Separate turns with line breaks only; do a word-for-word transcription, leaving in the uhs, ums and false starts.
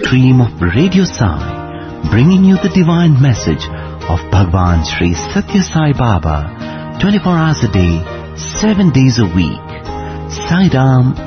stream of Radio Sai, bringing you the divine message of Bhagwan Sri Satya Sai Baba, twenty-four hours a day, seven days a week. Sai Ram,